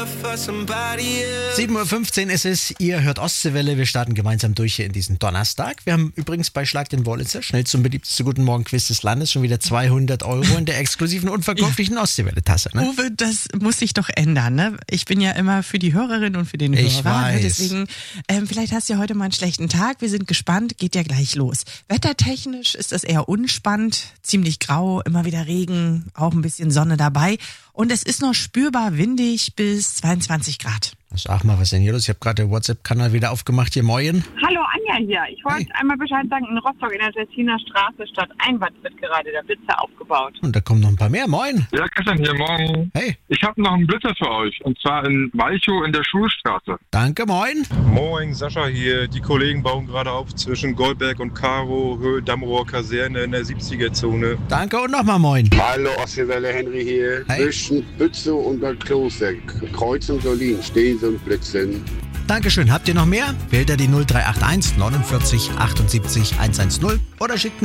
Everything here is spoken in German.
7:15 Uhr ist es, ihr hört Ostseewelle, wir starten gemeinsam durch hier in diesen Donnerstag. Wir haben übrigens bei Schlag den Wollitzer, schnellst und beliebteste Guten Morgen Quiz des Landes, schon wieder 200 € in der exklusiven unverkäuflichen Ostseewelle-Tasse. Ne? Uwe, das muss sich doch ändern, ne? Ich bin ja immer für die Hörerin und für den Hörer. Ich weiß. Deswegen, vielleicht hast du ja heute mal einen schlechten Tag, wir sind gespannt, geht ja gleich los. Wettertechnisch ist das eher unspannend, ziemlich grau, immer wieder Regen, auch ein bisschen Sonne dabei. Und es ist noch spürbar windig bis 22 Grad. Sag mal, was ist denn hier los? Ich habe gerade den WhatsApp-Kanal wieder aufgemacht. Hier, moin. Hallo, Anja hier. Ich wollte einmal Bescheid sagen, in Rostock in der Tessiner Straße Stadt Einwand wird gerade der Blitzer aufgebaut. Und da kommen noch ein paar mehr. Moin. Ja, Christian hier, morgen. Hey. Ich habe noch einen Blitzer für euch, und zwar in Walchow in der Schulstraße. Danke, moin. Moin, Sascha hier. Die Kollegen bauen gerade auf zwischen Goldberg und Karo, Höhe Dammerower Kaserne in der 70er-Zone. Danke und nochmal moin. Hallo, Ostseewelle, Henry hier. Hey. Zwischen Bützow und der Kloster, Kreuz und Solin, stehen so ein Blitzen. Dankeschön. Habt ihr noch mehr? Wählt ihr die 0381 49 78 110 oder schickt